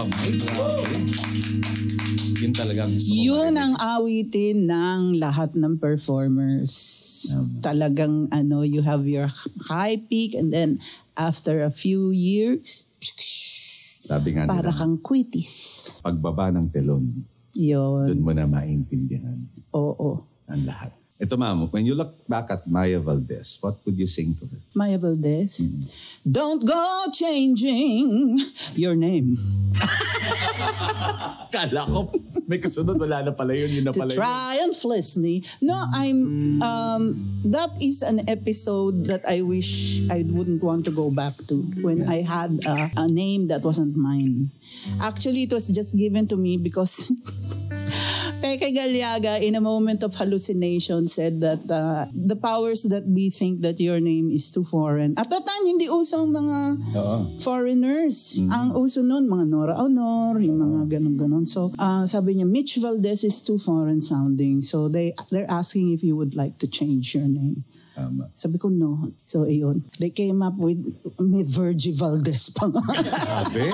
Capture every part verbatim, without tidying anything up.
kamay. Yun talagang gusto ko Yun marinig. ang awitin ng lahat ng performers. Tama. Talagang ano, you have your high peak and then after a few years, Sabi nga para nila, kang quitis. pagbaba ng telon, Yun. doon mo na maintindihan Oo. ang lahat. Ito ma'am, when you look back at Maya Valdez, what would you sing to her? Maya Valdez, Mm-hmm. don't go changing your name Kala ko, may kasunod, wala na pala yun, yun na to pala yun. try and fleece me. No, I'm, um, that is an episode that I wish I wouldn't want to go back to when I had a, a name that wasn't mine. Actually, it was just given to me because Peke Galiaga, in a moment of hallucination, said that uh, the powers that be think that your name is too foreign. At that time, hindi usong mga Oo. foreigners. Ang uso nun, mga Nora Honor, yung mga ganun-ganun. So, uh, sabi niya, Mitch Valdez is too foreign sounding. So, they, they're asking if you would like to change your name. Tama. Sabi ko, no. So, ayun. They came up with, may Virgie Valdez pa nga. Sabi.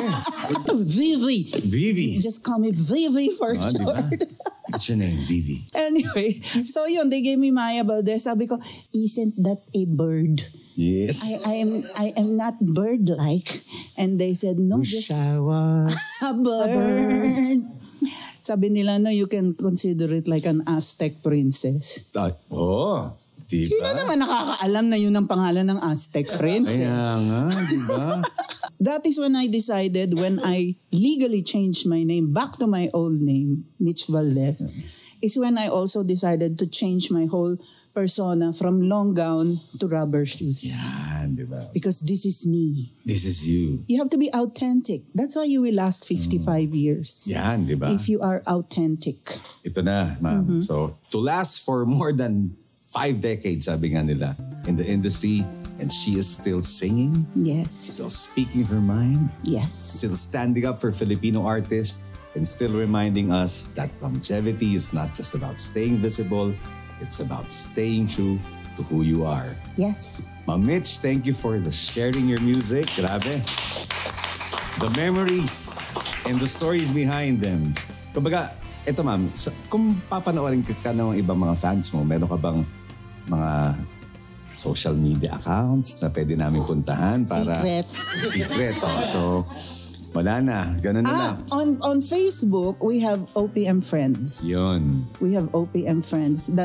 Vivi. Vivi. Just call me Vivi for Ah, di ba? short. What's your name, Vivi? Anyway, so yun, they gave me Maya Valdez. Sabi ko, isn't that a bird? Yes. I, I am I am not bird-like. And they said, no, Wish just I was a bird. Sabi nila, no, you can consider it like an Aztec princess. Ah, oh, diba? Sino naman nakakaalam na yun ang pangalan ng Aztec princess? Kaya nga, diba? That is when I decided, when I legally changed my name back to my old name, Mitch Valdez, is when I also decided to change my whole persona from long gown to rubber shoes. Yan, diba? Because this is me. This is you. You have to be authentic. That's why you will last fifty-five years. Yan, diba? If you are authentic. Ito na, ma'am. Mm-hmm. So, to last for more than five decades, sabi nga nila, in the industry, and she is still singing, Yes. still speaking her mind, Yes. still standing up for Filipino artists, and still reminding us that longevity is not just about staying visible, it's about staying true to who you are. Yes. Ma'am Mitch, thank you for the sharing your music. Grabe. The memories and the stories behind them. Kumbaga, eto ma'am, sa- kung papanoorin ka, ka ng ibang mga fans mo, meron ka bang mga social media accounts na pwede namin puntahan para... Secret. Secret. Oh. So, wala na. Ganun na Ah, lang. on on Facebook, we have O P M Friends. Yun. We have O P M Friends.